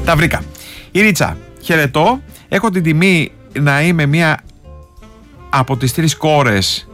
Τα βρήκα. Η Ρίτσα, χαιρετώ. Έχω την τιμή να είμαι μία από τις 3 κόρες.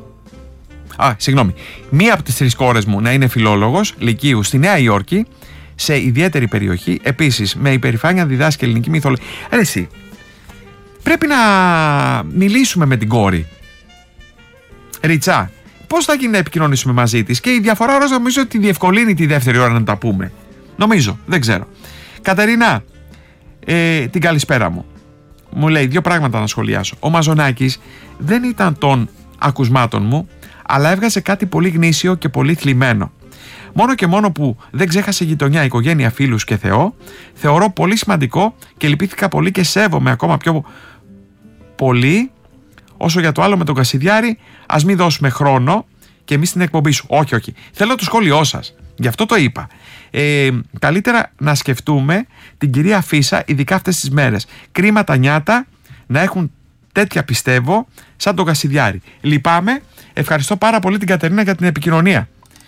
Μία από τις 3 κόρες μου να είναι φιλόλογος λυκείου στη Νέα Υόρκη, σε ιδιαίτερη περιοχή. Επίσης, με υπερηφάνεια διδάσκει ελληνική μυθολογία. Ρε εσύ, πρέπει να μιλήσουμε με την κόρη. Ριτσά, πώς θα γίνει να επικοινωνήσουμε μαζί της? Και η διαφορά ώρας νομίζω ότι διευκολύνει τη δεύτερη ώρα να τα πούμε. Νομίζω, δεν ξέρω. Κατερίνα, την καλησπέρα μου. Μου λέει 2 πράγματα να σχολιάσω. Ο Μαζονάκης δεν ήταν των ακουσμάτων μου, αλλά έβγαζε κάτι πολύ γνήσιο και πολύ θλιμμένο. Μόνο και μόνο που δεν ξέχασε γειτονιά, οικογένεια, φίλους και Θεό, θεωρώ πολύ σημαντικό και λυπήθηκα πολύ και σέβομαι ακόμα πιο πολύ. Όσο για το άλλο με τον Κασιδιάρη, ας μην δώσουμε χρόνο και εμείς στην εκπομπή σου. Όχι. Θέλω το σχόλιο σας. Γι' αυτό το είπα. Καλύτερα να σκεφτούμε την κυρία Φίσα, ειδικά αυτές τις μέρες. Κρίμα τα νιάτα να έχουν τέτοια, πιστεύω, σαν τον Κασιδιάρη. Λυπάμαι. Ευχαριστώ πάρα πολύ την Κατερίνα για την επικοινωνία.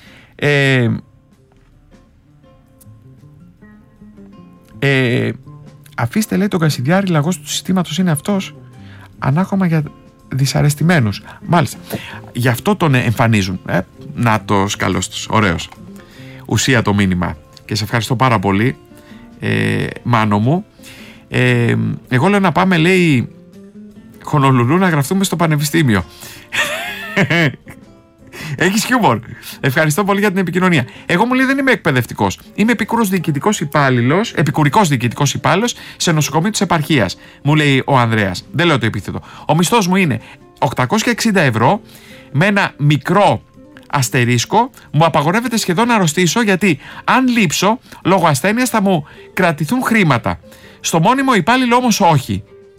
Αφήστε, λέει, τον Κασιδιάρη, λαγός του συστήματος είναι αυτός. Ανάχωμα για δυσαρεστημένους. Μάλιστα. Γι' αυτό τον εμφανίζουν. Νάτος, καλός τους. Ωραίος. Ουσία το μήνυμα. Και σε ευχαριστώ πάρα πολύ, Μάνο μου. Εγώ λέω να πάμε, λέει, Χονολουλού να γραφτούμε στο πανεπιστήμιο. Έχεις χιούμορ. Ευχαριστώ πολύ για την επικοινωνία. Εγώ, μου λέει, δεν είμαι εκπαιδευτικός. Είμαι επικουρικός διοικητικός υπάλληλος σε νοσοκομείο της επαρχίας. Μου λέει ο Ανδρέας. Δεν λέω το επίθετο. Ο μισθός μου είναι 860 ευρώ με ένα μικρό αστερίσκο. Μου απαγορεύεται σχεδόν να αρρωστήσω, γιατί αν λείψω λόγω ασθένειας θα μου κρατηθούν χρήματα. Στο μόνιμο υπάλληλο όμως όχι.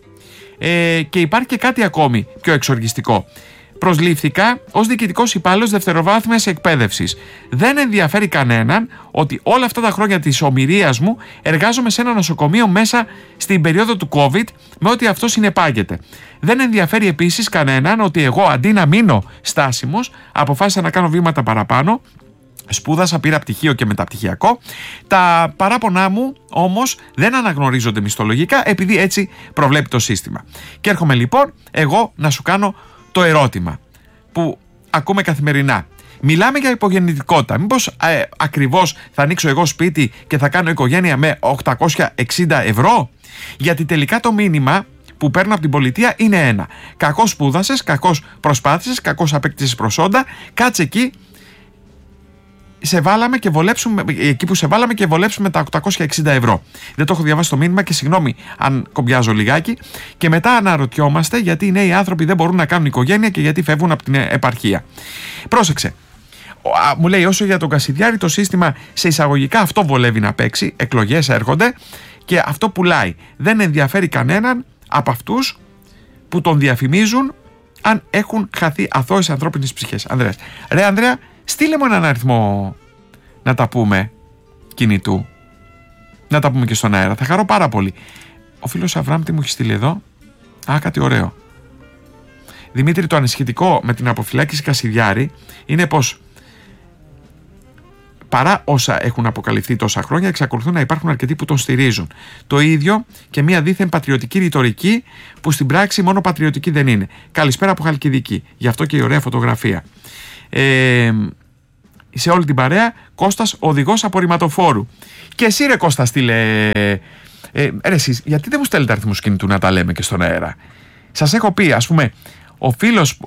Και υπάρχει και κάτι ακόμη πιο εξοργιστικό. Προσλήφθηκα ως διοικητικός υπάλληλος δευτεροβάθμιας εκπαίδευσης. Δεν ενδιαφέρει κανέναν ότι όλα αυτά τα χρόνια της ομηρίας μου εργάζομαι σε ένα νοσοκομείο μέσα στην περίοδο του COVID, με ό,τι αυτό συνεπάγεται. Δεν ενδιαφέρει επίσης κανέναν ότι εγώ, αντί να μείνω στάσιμος, αποφάσισα να κάνω βήματα παραπάνω. Σπούδασα, πήρα πτυχίο και μεταπτυχιακό. Τα παράπονά μου όμως δεν αναγνωρίζονται μισθολογικά, επειδή έτσι προβλέπει το σύστημα. Και έρχομαι λοιπόν εγώ να σου κάνω το ερώτημα που ακούμε καθημερινά. Μιλάμε για υπογεννητικότητα. Μήπως ακριβώς θα ανοίξω εγώ σπίτι και θα κάνω οικογένεια με 860 ευρώ? Γιατί τελικά το μήνυμα που παίρνω από την πολιτεία είναι ένα. Κακώς σπούδασες, κακώς προσπάθησες, κακώς απέκτησες προσόντα. Κάτσε εκεί, σε βάλαμε και βολέψουμε, εκεί που σε βάλαμε και βολέψουμε τα 860 ευρώ. Δεν το έχω διαβάσει το μήνυμα και συγγνώμη αν κομπιάζω λιγάκι. Και μετά αναρωτιόμαστε γιατί οι νέοι άνθρωποι δεν μπορούν να κάνουν οικογένεια και γιατί φεύγουν από την επαρχία. Πρόσεξε. Μου λέει, όσο για τον Κασιδιάρη, το σύστημα σε εισαγωγικά αυτό βολεύει να παίξει. Εκλογές έρχονται και αυτό πουλάει. Δεν ενδιαφέρει κανέναν από αυτούς που τον διαφημίζουν αν έχουν χαθεί αθώες ανθρώπινες ψυχές. Ανδρέας. Ρε Ανδρέα, στείλε μου έναν αριθμό να τα πούμε κινητού. Να τα πούμε και στον αέρα. Θα χαρώ πάρα πολύ. Ο φίλος Αβράμ τι μου έχει στείλει εδώ? Κάτι ωραίο. Δημήτρη, το ανησυχητικό με την αποφυλάκηση Κασιδιάρη είναι πως παρά όσα έχουν αποκαλυφθεί τόσα χρόνια, εξακολουθούν να υπάρχουν αρκετοί που τον στηρίζουν. Το ίδιο και μια δίθεν πατριωτική ρητορική που στην πράξη μόνο πατριωτική δεν είναι. Καλησπέρα από Χαλκιδική. Γι' αυτό και η ωραία φωτογραφία. Σε όλη την παρέα, Κώστας, οδηγός απορριμματοφόρου. Και εσύ, ρε Κώστα, στείλε. Εσείς, γιατί δεν μου στέλνετε αριθμούς κινητού να τα λέμε και στον αέρα? Σας έχω πει, ας πούμε, ο φίλος.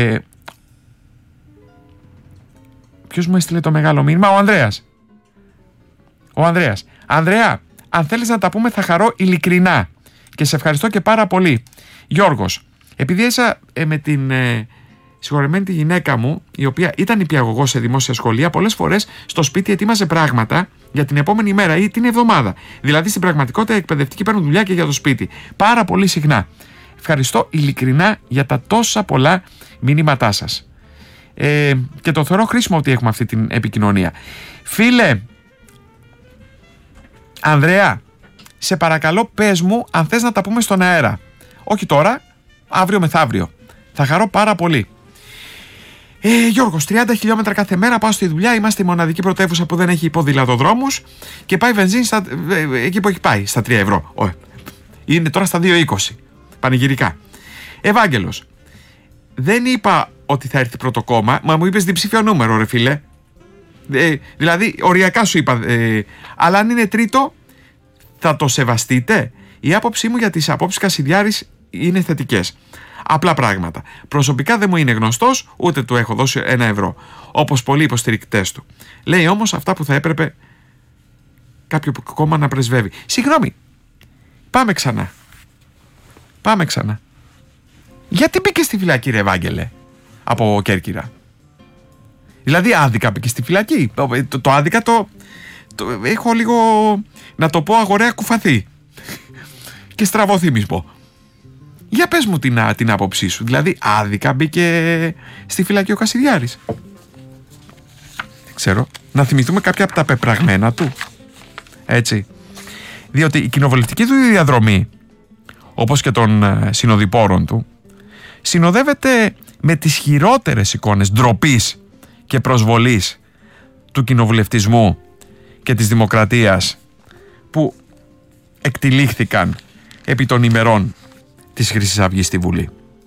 Ποιος μου έστειλε το μεγάλο μήνυμα? Ο Ανδρέας. Ανδρέα, αν θέλεις να τα πούμε, θα χαρώ ειλικρινά. Και σε ευχαριστώ και πάρα πολύ. Γιώργος, επειδή έσα με την συγχωρεμένη τη γυναίκα μου, η οποία ήταν υπηαγωγός σε δημόσια σχολεία, πολλές φορές στο σπίτι ετοίμαζε πράγματα για την επόμενη μέρα ή την εβδομάδα. Δηλαδή στην πραγματικότητα οι εκπαιδευτικοί παίρνουν δουλειά και για το σπίτι. Πάρα πολύ συχνά. Ευχαριστώ ειλικρινά για τα τόσα πολλά μηνύματά σας. Και το θεωρώ χρήσιμο ότι έχουμε αυτή την επικοινωνία. Φίλε Ανδρέα, σε παρακαλώ πες μου αν θες να τα πούμε στον αέρα. Όχι τώρα, αύριο μεθαύριο. Θα χαρώ πάρα πολύ. Γιώργος, 30 χιλιόμετρα κάθε μέρα πάω στη δουλειά. Είμαστε η μοναδική πρωτεύουσα που δεν έχει ποδηλατοδρόμους και πάει βενζίνη εκεί που έχει πάει, στα 3 ευρώ. Είναι τώρα στα 2,20. Πανηγυρικά. Ευάγγελος, δεν είπα ότι θα έρθει πρώτο κόμμα, μα μου είπες διψήφιο νούμερο, ρε φίλε. Δηλαδή, οριακά σου είπα. Αλλά αν είναι τρίτο, θα το σεβαστείτε? Η άποψή μου για τις απόψεις Κασιδιάρης είναι θετικές. Απλά πράγματα. Προσωπικά δεν μου είναι γνωστός, ούτε του έχω δώσει 1 ευρώ. Όπως πολλοί υποστηρικτές του. Λέει όμως αυτά που θα έπρεπε κάποιο κόμμα να πρεσβεύει. Συγγνώμη. Πάμε ξανά. Γιατί μπήκε στη φυλακή, ρε Ευάγγελε, από Κέρκυρα? Δηλαδή άδικα μπήκε στη φυλακή. Το άδικα το έχω λίγο, να το πω αγοραία κουφαθή και στραβό θύμισμο. Για πες μου την άποψή σου. Δηλαδή άδικα μπήκε στη φυλακή ο Κασιδιάρης? Δεν ξέρω. Να θυμηθούμε κάποια από τα πεπραγμένα του. Έτσι. Διότι η κοινοβουλευτική του διαδρομή, όπως και των συνοδοιπόρων του, συνοδεύεται με τις χειρότερες εικόνες ντροπής και προσβολής του κοινοβουλευτισμού και της δημοκρατίας που εκτυλίχθηκαν επί των ημερών της Χρυσής Αυγής στη Βουλή.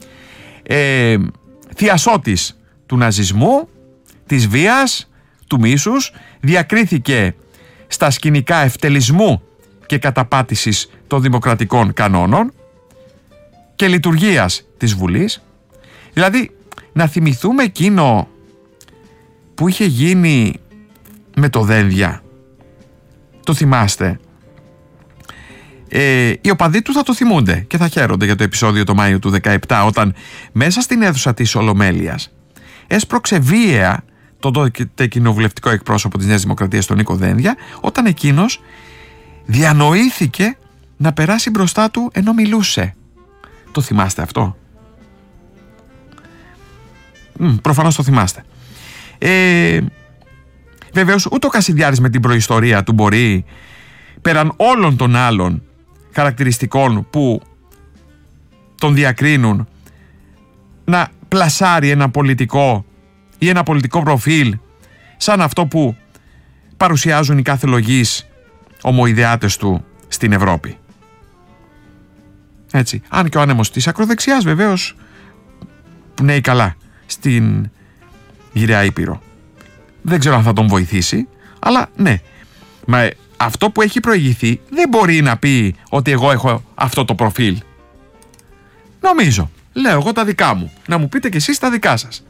Θειασότης του ναζισμού, της βίας, του μίσους, διακρίθηκε στα σκηνικά ευτελισμού και καταπάτησης των δημοκρατικών κανόνων και λειτουργίας της Βουλής. Δηλαδή, να θυμηθούμε εκείνο που είχε γίνει με το Δένδια. Το θυμάστε? Οι οπαδοί του θα το θυμούνται και θα χαίρονται για το επεισόδιο το Μάιο του 2017, όταν μέσα στην αίθουσα της Ολομέλειας έσπρωξε βίαια τον τότε κοινοβουλευτικό εκπρόσωπο της Νέας Δημοκρατίας, τον Νίκο Δένδια, όταν εκείνος διανοήθηκε να περάσει μπροστά του ενώ μιλούσε. Το θυμάστε αυτό? Προφανώς το θυμάστε. Βεβαίως ούτε ο Κασιδιάρης με την προϊστορία του μπορεί, πέραν όλων των άλλων χαρακτηριστικών που τον διακρίνουν, να πλασάρει ένα πολιτικό ή ένα πολιτικό προφίλ σαν αυτό που παρουσιάζουν οι κάθε λογής ομοειδεάτες του στην Ευρώπη. Έτσι. Αν και ο άνεμος της ακροδεξιάς βεβαίως πνέει καλά στην γυραιά Ήπειρο. Δεν ξέρω αν θα τον βοηθήσει, αλλά ναι. Μα αυτό που έχει προηγηθεί δεν μπορεί να πει ότι εγώ έχω αυτό το προφίλ. Νομίζω. Λέω εγώ τα δικά μου. Να μου πείτε κι εσείς τα δικά σας.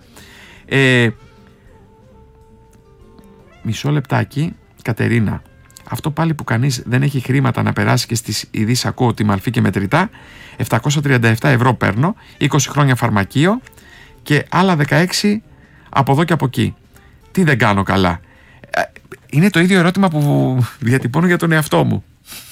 Μισό λεπτάκι, Κατερίνα. Αυτό πάλι που κανείς δεν έχει χρήματα να περάσει και στις ειδήσεις ακούω τη μαλφή και μετρητά. 737 ευρώ παίρνω, 20 χρόνια φαρμακείο και άλλα 16 από εδώ και από εκεί. Τι δεν κάνω καλά? Είναι το ίδιο ερώτημα που διατυπώνω για τον εαυτό μου.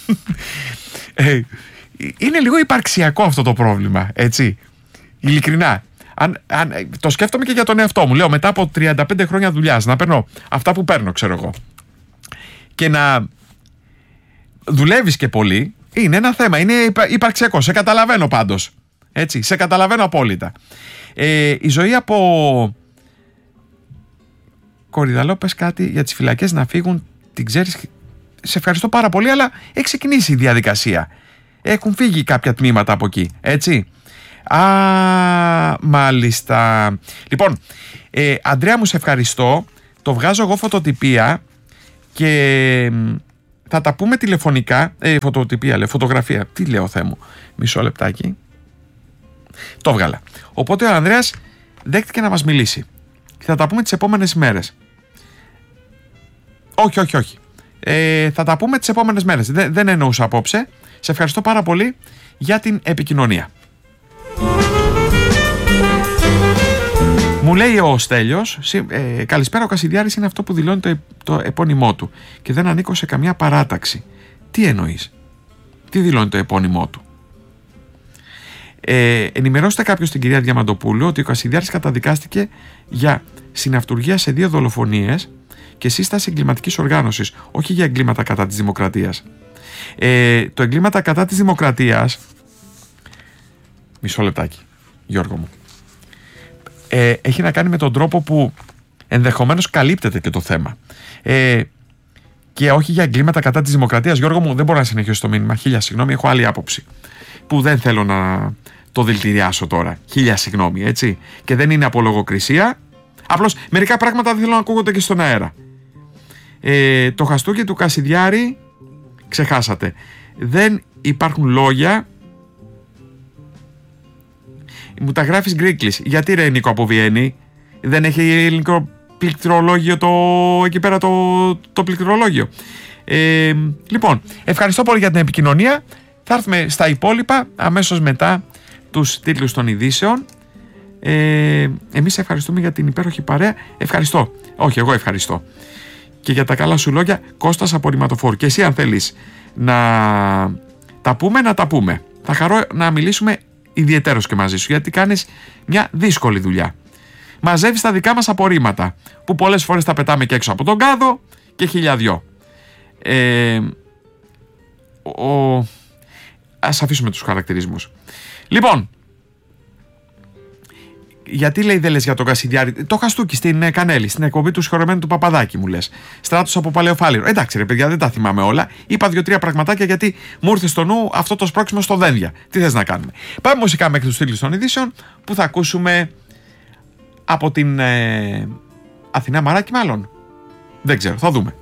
Είναι λίγο υπαρξιακό αυτό το πρόβλημα, έτσι. Ειλικρινά. Αν το σκέφτομαι και για τον εαυτό μου. Λέω μετά από 35 χρόνια δουλειάς να παίρνω αυτά που παίρνω, ξέρω εγώ, και να δουλεύεις και πολύ, είναι ένα θέμα. Είναι υπαρξιακό. Σε καταλαβαίνω πάντως. Έτσι. Σε καταλαβαίνω απόλυτα. Η ζωή από Κορυδαλό, πες κάτι για τις φυλακές να φύγουν. Την ξέρεις? Σε ευχαριστώ πάρα πολύ, αλλά έχει ξεκινήσει η διαδικασία. Έχουν φύγει κάποια τμήματα από εκεί, έτσι. Μάλιστα. Λοιπόν, Αντρέα μου, σε ευχαριστώ. Το βγάζω εγώ φωτοτυπία και θα τα πούμε τηλεφωνικά. Φωτογραφία. Τι λέω, Θεέ μου? Μισό λεπτάκι. Το βγάλα. Οπότε ο Ανδρέας δέχτηκε να μας μιλήσει. Και θα τα πούμε τις επόμενες μέρες. Όχι. Θα τα πούμε τις επόμενες μέρες. Δεν εννοούσα απόψε. Σε ευχαριστώ πάρα πολύ για την επικοινωνία. Μου λέει ο Στέλιος, καλησπέρα, ο Κασιδιάρης είναι αυτό που δηλώνει το επώνυμό του και δεν ανήκω σε καμιά παράταξη. Τι εννοείς? Τι δηλώνει το επώνυμό του? Ενημερώστε κάποιος την κυρία Διαμαντοπούλου ότι ο Κασιδιάρης καταδικάστηκε για συναυτουργία σε 2 δολοφονίες και σύσταση εγκληματικής οργάνωσης, όχι για εγκλήματα κατά της δημοκρατίας. Το εγκλήματα κατά της δημοκρατίας, μισό λεπτάκι, Γιώργο μου, έχει να κάνει με τον τρόπο που ενδεχομένως καλύπτεται και το θέμα. Και όχι για εγκλήματα κατά της δημοκρατίας. Γιώργο μου, δεν μπορώ να συνεχίσω το μήνυμα. Χίλια συγγνώμη, έχω άλλη άποψη. Που δεν θέλω να το δηλητηριάσω τώρα. Χίλια συγγνώμη, έτσι. Και δεν είναι από λογοκρισία. Απλώς μερικά πράγματα δεν θέλω να ακούγονται και στον αέρα. Το χαστούκι του Κασιδιάρη ξεχάσατε. Δεν υπάρχουν λόγια. Μου τα γράφεις Γκρίκλης. Γιατί ρε Νίκο από Βιέννη? Δεν έχει ελληνικό πληκτρολόγιο εκεί πέρα το πληκτρολόγιο. Λοιπόν, ευχαριστώ πολύ για την επικοινωνία. Θα έρθουμε στα υπόλοιπα αμέσως μετά τους τίτλους των ειδήσεων. Εμείς ευχαριστούμε για την υπέροχη παρέα. Ευχαριστώ. Όχι, εγώ ευχαριστώ. Και για τα καλά σου λόγια, Κώστας από Ρηματοφόρου. Και εσύ αν θέλεις να τα πούμε, να τα πούμε. Θα χαρώ να μιλήσουμε ιδιαιτέρως και μαζί σου, γιατί κάνεις μια δύσκολη δουλειά. Μαζεύεις τα δικά μας απορρίμματα, που πολλές φορές τα πετάμε και έξω από τον κάδο και χιλιαδιό. Ας αφήσουμε τους χαρακτηρισμούς. Λοιπόν, γιατί λέει δεν λες για τον Κασιδιάρη? Το χαστούκι στην Κανέλη, στην εκπομπή του συγχωρεμένου του Παπαδάκη μου λες. Στράτος από Παλαιοφάλιρο. Εντάξει ρε παιδιά, δεν τα θυμάμαι όλα. Είπα 2-3 πραγματάκια γιατί μου ήρθε στο νου αυτό το σπρώξιμο στο δένδια. Τι θες να κάνουμε? Πάμε μουσικά μέχρι τους τίτλους των ειδήσεων που θα ακούσουμε από την Αθηνά Μαράκη μάλλον. Δεν ξέρω, θα δούμε.